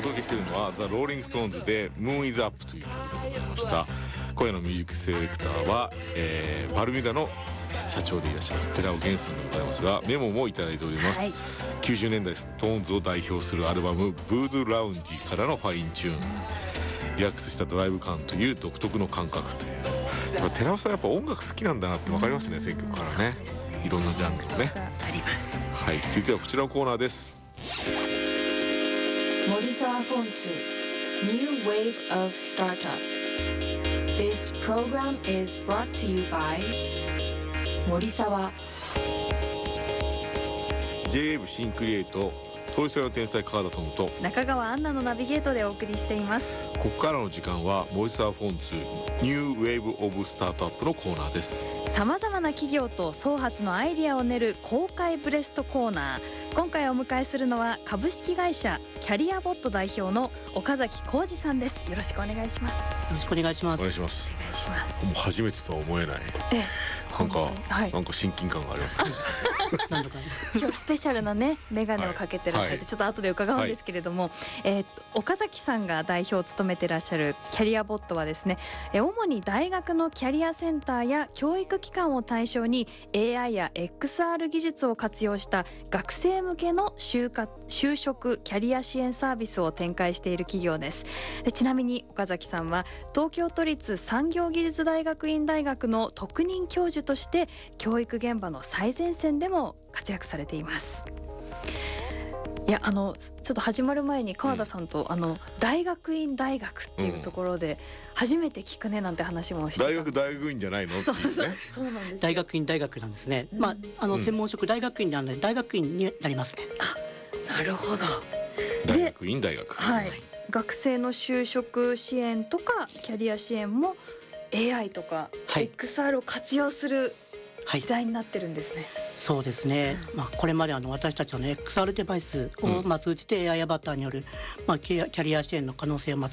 届けしているのはザ・ローリング・ストーンズでムーン・イズ・アップという曲でございました。今夜のミュージックセレクターは、バルミュダの社長でいらっしゃる寺尾源さんでございますが、メモもいただいております、90年代ストーンズを代表するアルバムブードゥ・ラウンジからのファインチューン、リラックスしたドライブ感という独特の感覚という、やっぱ寺尾さんやっぱ音楽好きなんだなって分かりますね、選曲からね。いろんなジャンルのねあります。 はい、続いてはこちらのコーナーです。 森沢フォンツ New Wave of Startup. This program is brought to you by 森沢。 J-WAVE 新クリエイト東西の天才川田智と中川アンナのナビゲートでお送りしています。 ここからの時間は森沢フォンツ New Wave of Startup のコーナーです。 さまざまな企業と創発のアイディアを練る公開ブレストコーナー。今回お迎えするのは株式会社キャリアボット代表の岡崎浩二さんです。よろしくお願いします。 よろしくお願いします。 お願いします。 お願いします。 もう初めてとは思えない、なんか、なんか親近感がありますねなんとか今日スペシャルなねメガネをかけてらっしゃって、ちょっと後で伺うんですけれども、岡崎さんが代表を務めてらっしゃるキャリアボットはですね、主に大学のキャリアセンターや教育機関を対象に AI や XR 技術を活用した学生向けの就職キャリア支援サービスを展開している企業です。ちなみに岡崎さんは東京都立産業技術大学院大学の特任教授として教育現場の最前線でも活躍されています。いやちょっと始まる前に川田さんと、大学院大学っていうところで初めて聞くねなんて話もしてた、 大学院じゃないのっていうね。 そうなんです。 大学院大学なんですね、専門職大学院なので大学院になりますね。 なるほど。 大学院大学、 学生の就職支援とかキャリア支援も AI とか XR を活用する時代になってるんですね。 そうですね、これまで私たちの XR デバイスを通じて AI アバターによる、キャリア支援の可能性を